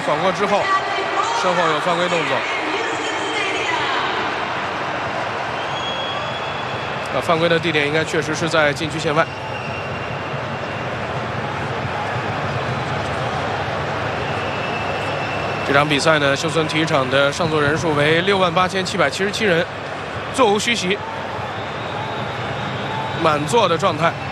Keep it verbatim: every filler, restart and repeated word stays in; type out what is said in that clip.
晃过之后，身后有犯规动作。啊，犯规的地点应该确实是在禁区线外。这场比赛呢，休斯顿体育场的上座人数为六万八千七百七十七人，座无虚席，满座的状态。